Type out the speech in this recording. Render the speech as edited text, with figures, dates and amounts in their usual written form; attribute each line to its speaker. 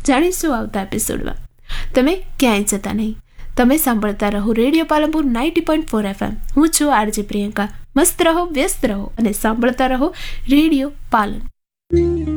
Speaker 1: જાણીશું આવતા એપિસોડમાં. તમે ક્યાંય જતા નહીં, તમે સાંભળતા રહો રેડિયો પાલનપુર 90.4 FM. હું છું આરજે પ્રિયંકા. મસ્ત રહો, વ્યસ્ત રહો અને સાંભળતા રહો રેડિયો પાલન.